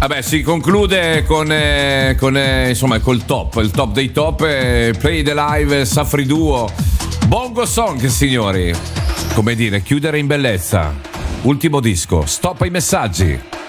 Vabbè, si conclude con insomma col top, il top dei top, Play the Live, Safri Duo, Bongo Song, signori. Come dire, chiudere in bellezza. Ultimo disco, stop ai messaggi.